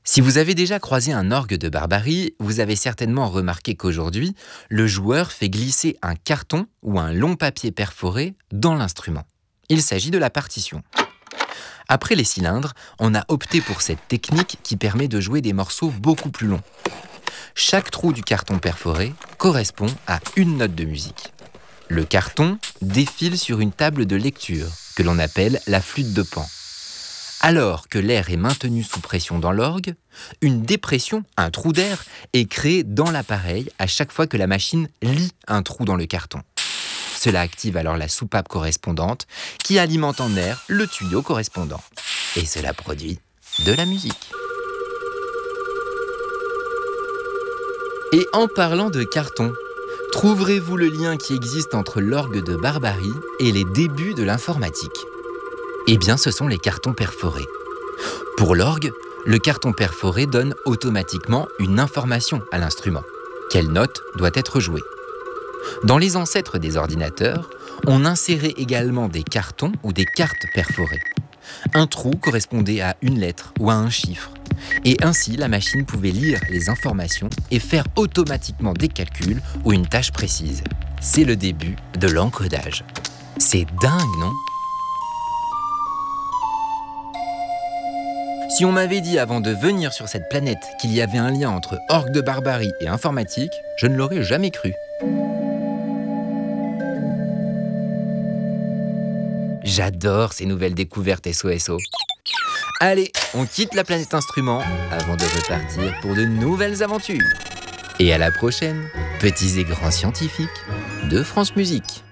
Si vous avez déjà croisé un orgue de Barbarie, vous avez certainement remarqué qu'aujourd'hui, le joueur fait glisser un carton ou un long papier perforé dans l'instrument. Il s'agit de la partition. Après les cylindres, on a opté pour cette technique qui permet de jouer des morceaux beaucoup plus longs. Chaque trou du carton perforé correspond à une note de musique. Le carton défile sur une table de lecture que l'on appelle la flûte de Pan. Alors que l'air est maintenu sous pression dans l'orgue, une dépression, un trou d'air, est créé dans l'appareil à chaque fois que la machine lit un trou dans le carton. Cela active alors la soupape correspondante qui alimente en air le tuyau correspondant. Et cela produit de la musique. Et en parlant de carton, trouverez-vous le lien qui existe entre l'orgue de Barbarie et les débuts de l'informatique ? Eh bien, ce sont les cartons perforés. Pour l'orgue, le carton perforé donne automatiquement une information à l'instrument. Quelle note doit être jouée ? Dans les ancêtres des ordinateurs, on insérait également des cartons ou des cartes perforées. Un trou correspondait à une lettre ou à un chiffre. Et ainsi, la machine pouvait lire les informations et faire automatiquement des calculs ou une tâche précise. C'est le début de l'encodage. C'est dingue, non ? Si on m'avait dit avant de venir sur cette planète qu'il y avait un lien entre orgue de Barbarie et informatique, je ne l'aurais jamais cru. J'adore ces nouvelles découvertes SOSO. Allez, on quitte la planète instrument avant de repartir pour de nouvelles aventures. Et à la prochaine, petits et grands scientifiques de France Musique.